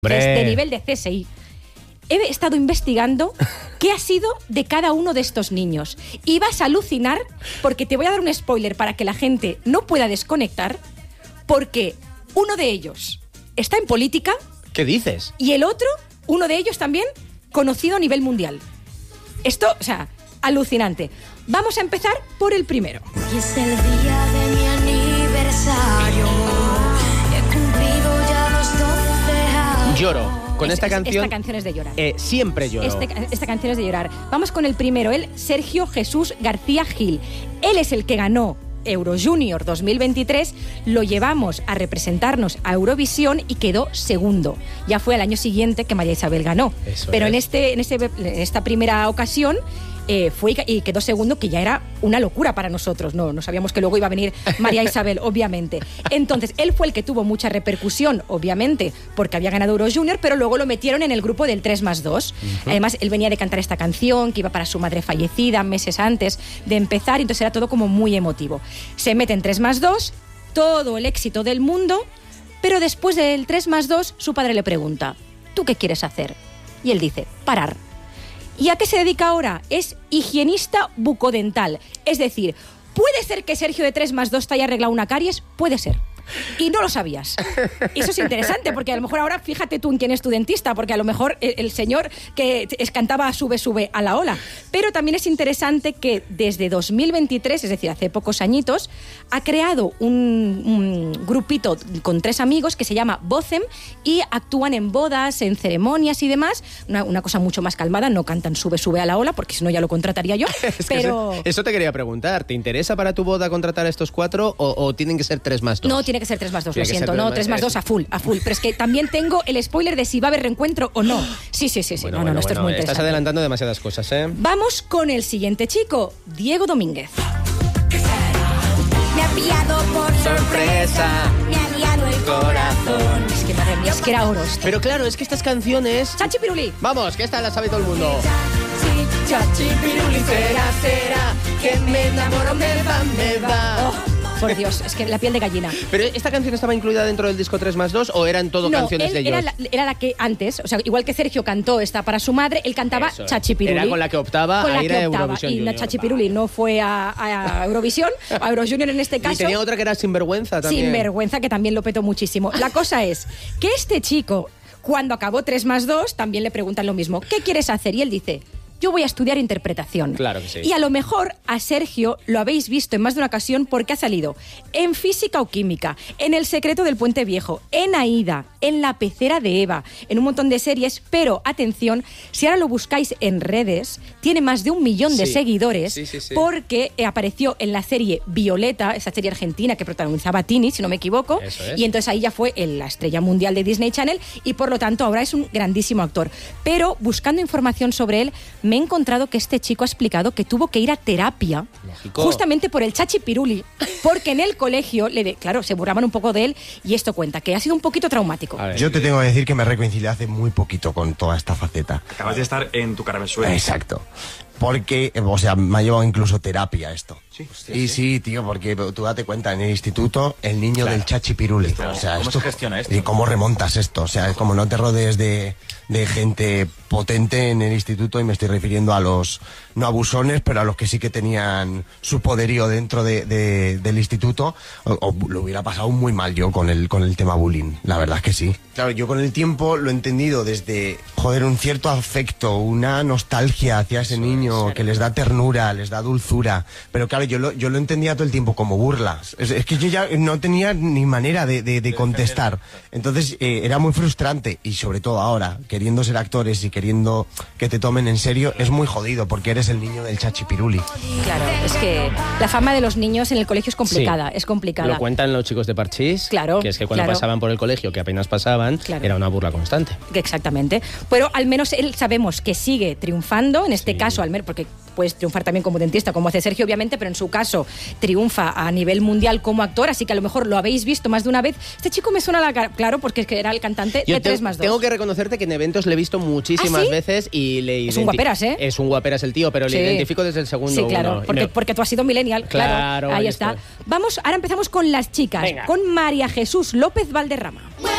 de nivel de CSI. He estado investigando qué ha sido de cada uno de estos niños. Y vas a alucinar porque te voy a dar un spoiler para que la gente no pueda desconectar, porque uno de ellos está en política. ¿Qué dices? Y el otro, uno de ellos también, conocido a nivel mundial. Esto, o sea, alucinante. Vamos a empezar por el primero. Hoy es el día de mi aniversario. He cumplido ya los 12 años. Lloro. Con esta canción... Esta canción es de llorar. Siempre lloro. Esta canción es de llorar. Vamos con el primero, él, Sergio Jesús García Gil. Él es el que ganó Euro Junior 2023, lo llevamos a representarnos a Eurovisión y quedó segundo. Ya fue al año siguiente que María Isabel ganó. Pero en esta primera ocasión fue y quedó segundo, que ya era una locura para nosotros. No sabíamos que luego iba a venir María Isabel, obviamente. Entonces, él fue el que tuvo mucha repercusión, obviamente, porque había ganado Euro Junior, pero luego lo metieron en el grupo del 3+2. Además, él venía de cantar esta canción, que iba para su madre fallecida meses antes de empezar, entonces era todo como muy emotivo. Se mete en 3+2, todo el éxito del mundo, pero después del 3+2, su padre le pregunta, ¿tú qué quieres hacer? Y él dice, parar. ¿Y a qué se dedica ahora? Es higienista bucodental. Es decir, ¿puede ser que Sergio de 3+2 te haya arreglado una caries? Puede ser. Y no lo sabías. Eso es interesante, porque a lo mejor ahora fíjate tú en quién es tu dentista, porque a lo mejor el señor que cantaba Sube a la ola. Pero también es interesante que desde 2023, es decir, hace pocos añitos, ha creado un grupito con 3 amigos que se llama Vocem y actúan en bodas, en ceremonias y demás. Una cosa mucho más calmada, no cantan Sube a la ola, porque si no ya lo contrataría yo. Pero... eso te quería preguntar. ¿Te interesa para tu boda contratar a estos 4 o tienen que ser 3+2? No, tiene que ser 3+2, lo siento. No, 3+2 a full. Pero es que también tengo el spoiler de si va a haber reencuentro o no. Sí. Esto es muy interesante. Estás adelantando demasiadas cosas, ¿eh? Vamos con el siguiente chico, Diego Domínguez. Me ha pillado por sorpresa, me ha liado el corazón. Es que madre mía, es que era oro esto. Pero claro, es que estas canciones... ¡Chachi Piruli! Vamos, que esta la sabe todo el mundo. Chachi Piruli, será, que me enamoro, me va. Oh, por Dios, es que la piel de gallina. ¿Pero esta canción estaba incluida dentro del disco 3+2 o eran todo canciones de ellos? Era la que antes, o sea, igual que Sergio cantó esta para su madre, él cantaba Chachi Piruli. Era con la que optaba a ir a Eurovisión y Junior. La Chachi Piruli no fue a Eurovisión, a Euro Junior en este caso. Y tenía otra que era Sinvergüenza también. Sinvergüenza, que también lo petó muchísimo. La cosa es que este chico, cuando acabó 3+2, también le preguntan lo mismo. ¿Qué quieres hacer? Y él dice... Yo voy a estudiar interpretación. Claro que sí. Y a lo mejor a Sergio lo habéis visto en más de una ocasión porque ha salido en Física o Química, en El secreto del Puente Viejo, en Aída, en La pecera de Eva, en un montón de series, pero atención, si ahora lo buscáis en redes, tiene más de 1 millón de seguidores porque apareció en la serie Violeta, esa serie argentina que protagonizaba Tini, si no me equivoco, y entonces ahí ya fue la estrella mundial de Disney Channel y por lo tanto ahora es un grandísimo actor. Pero buscando información sobre él, me he encontrado que este chico ha explicado que tuvo que ir a terapia. Lógico. Justamente por el Chachi Piruli, porque en el colegio, claro, se burlaban un poco de él y esto cuenta, que ha sido un poquito traumático. Yo te tengo que decir que me reconcilié hace muy poquito con toda esta faceta. Acabas de estar en tu Carabesuela. Exacto. Porque, o sea, me ha llevado incluso terapia esto. Sí. Y sí, tío, porque tú date cuenta, en el instituto, el niño del Chachi Piruli. O sea, ¿Cómo se gestiona esto? ¿Y cómo remontas esto? O sea, como no te rodees de gente potente en el instituto, y me estoy refiriendo a los, no abusones, pero a los que sí que tenían su poderío dentro del instituto, o lo hubiera pasado muy mal yo con el tema bullying. La verdad es que sí. Claro, yo con el tiempo lo he entendido desde, un cierto afecto, una nostalgia hacia ese niño, que les da ternura, les da dulzura. Pero claro, yo lo entendía todo el tiempo como burlas. Es que yo ya no tenía ni manera de contestar. Entonces era muy frustrante, y sobre todo ahora, queriendo ser actores y queriendo que te tomen en serio, es muy jodido porque eres el niño del Chachi Piruli. Claro, es que la fama de los niños en el colegio es complicada, es complicada. Lo cuentan los chicos de Parchís, claro, que es que cuando pasaban por el colegio, que apenas pasaban, era una burla constante. Exactamente. Pero al menos él sabemos que sigue triunfando, en este caso, al menos porque puedes triunfar también como dentista, como hace Sergio, obviamente, pero en su caso triunfa a nivel mundial como actor, así que a lo mejor lo habéis visto más de una vez. Este chico me suena a la cara, claro, porque es que era el cantante de 3+2. Tengo que reconocerte que en eventos le he visto muchísimas veces y le es un guaperas, ¿eh? Es un guaperas el tío, pero le identifico desde el segundo. Sí, claro, porque tú has sido millennial, claro, ahí está. Vamos, ahora empezamos con las chicas, con María Jesús López Valderrama.